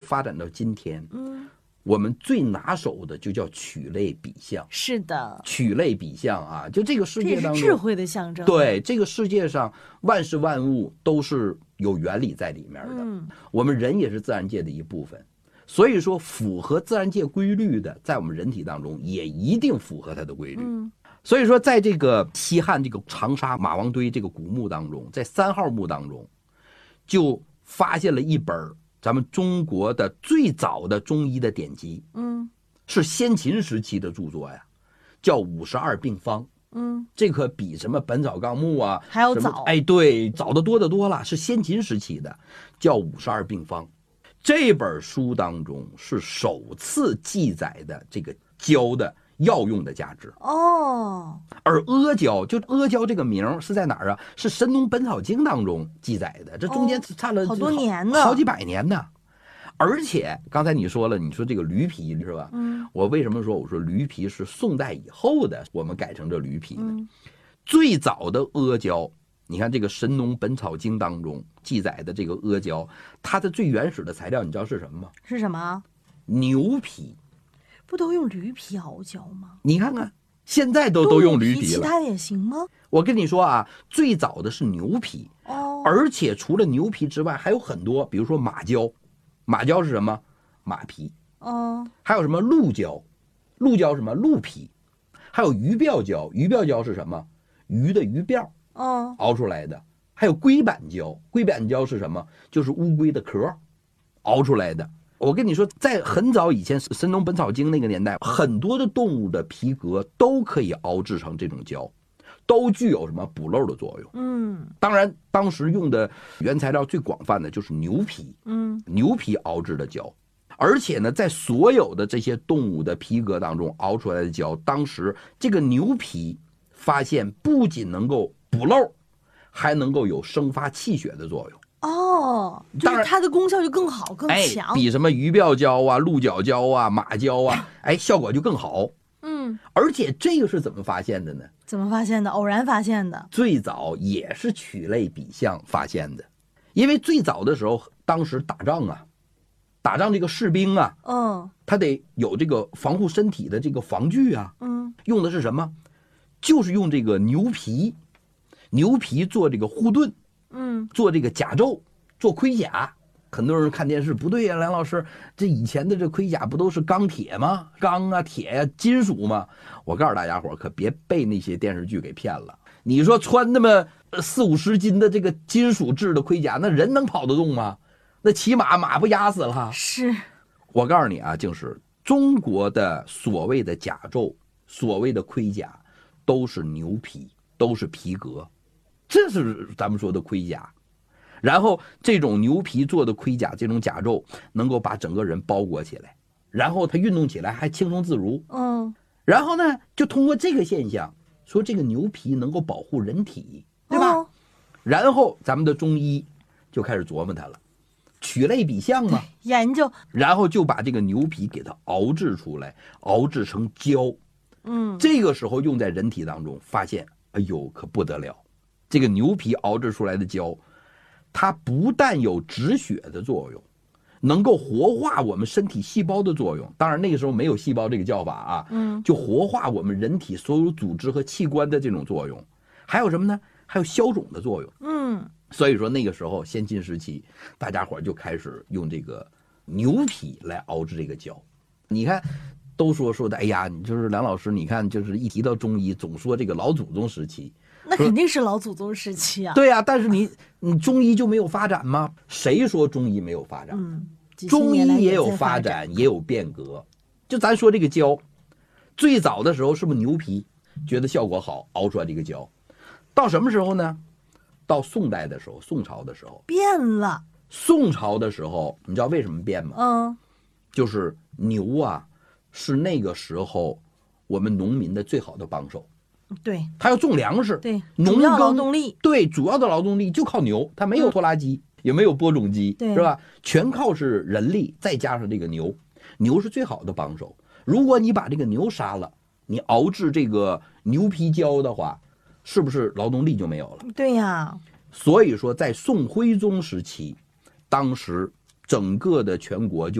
发展到今天，我们最拿手的就叫曲类比象。 是的， 曲类比象啊，就这个世界当中， 这是智慧的象征。 对，这个世界上万事万物都是有原理在里面的。我们人也是自然界的一部分，所以说符合自然界规律的，在我们人体当中也一定符合它的规律。所以说，在这个西汉这个长沙马王堆这个古墓当中，在3号墓当中，就发现了一本咱们中国的最早的中医的典籍，是先秦时期的著作呀，叫《52病方》。这可比什么《本草纲目》啊还要早。 哎，对，早得多得多了，是先秦时期的，叫《52病方》。这本书当中是首次记载的这个胶的药用的价值。而阿胶，就阿胶这个名是在哪儿啊？是《神农本草经》当中记载的，这中间差了好多年呢， 好几百年呢。而且刚才你说了，你说这个驴皮是吧？我为什么说我说驴皮是宋代以后的，我们改成这驴皮呢？最早的阿胶，你看这个《神农本草经》当中记载的这个阿胶，它的最原始的材料你知道是什么吗？ 是什么？ 牛皮。 不都用驴皮熬胶吗？ 你看看，现在都用驴皮了， 其他的也行吗？ 我跟你说啊，最早的是牛皮，而且除了牛皮之外，还有很多，比如说马胶。马胶是什么？马皮。还有什么鹿胶？鹿胶是什么？鹿皮。还有鱼鳔胶，鱼鳔胶是什么？鱼的鱼鳔，熬出来的。还有龟板胶，龟板胶是什么？就是乌龟的壳熬出来的。我跟你说，在很早以前《神农本草经》那个年代，很多的动物的皮革都可以熬制成这种胶，都具有什么补漏的作用。当然当时用的原材料最广泛的就是牛皮，牛皮熬制的胶。而且呢，在所有的这些动物的皮革当中熬出来的胶，当时这个牛皮发现不仅能够补漏，还能够有生发气血的作用。 就是它的功效就更好更强， 比什么鱼鳔胶啊、鹿角胶啊、马胶啊，效果就更好。而且这个是怎么发现的呢？ 怎么发现的？偶然发现的。 最早也是曲类比象发现的，因为最早的时候，当时打仗这个士兵啊，他得有这个防护身体的这个防具啊，用的是什么？就是用这个牛皮做这个护盾，做这个甲胄，做盔甲。很多人看电视，不对呀，梁老师，这以前的这盔甲不都是钢铁吗？钢啊、铁呀、金属吗？我告诉大家伙，可别被那些电视剧给骗了。你说穿那么40-50斤的这个金属制的盔甲，那人能跑得动吗？那骑马不压死了？ 是。我告诉你啊，就是中国的所谓的甲胄、所谓的盔甲，都是牛皮，都是皮革，这是咱们说的盔甲。然后这种牛皮做的盔甲，这种甲胄能够把整个人包裹起来，然后它运动起来还轻松自如。然后呢，就通过这个现象，说这个牛皮能够保护人体，对吧？然后咱们的中医就开始琢磨它了，曲类比象嘛， 研究， 然后就把这个牛皮给它熬制出来，熬制成胶。这个时候用在人体当中，发现，哎呦，可不得了！这个牛皮熬制出来的胶，它不但有止血的作用，能够活化我们身体细胞的作用。当然那个时候没有细胞这个叫法啊，就活化我们人体所有组织和器官的这种作用。还有什么呢？还有消肿的作用。所以说那个时候先秦时期，大家伙就开始用这个牛皮来熬制这个胶。你看都说的，哎呀，你就是梁老师，你看就是一提到中医总说这个老祖宗时期， 那肯定是老祖宗时期啊。 对啊，但是你中医就没有发展吗？谁说中医没有发展？中医也有发展，也有变革。就咱说这个胶，最早的时候是不是牛皮觉得效果好，熬出来这个胶？到什么时候呢？到宋代的时候，宋朝的时候变了。 宋朝的时候，你知道为什么变吗？就是牛啊，是那个时候我们农民的最好的帮手。 对， 他要种粮食， 对， 农耕劳动力， 对，主要的劳动力就靠牛，他没有拖拉机，也没有播种机，是吧？全靠是人力，再加上这个牛，牛是最好的帮手。如果你把这个牛杀了，你熬制这个牛皮胶的话，是不是劳动力就没有了？ 对呀。 所以说，在宋徽宗时期，当时整个的全国就